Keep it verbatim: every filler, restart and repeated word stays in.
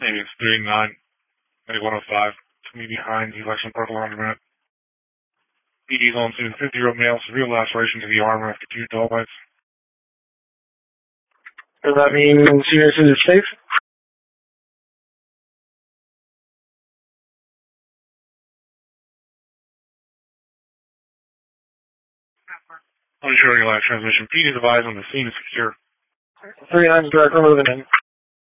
Maybe it's three nine, maybe one oh five. To me behind the election purple laundromat. P D's on scene, fifty-year-old male, severe laceration to the arm after two dog bites. Does that mean senior citizen is safe? Unsure your last transmission. P D's advised on the scene is secure. three nine, direct, we're moving in.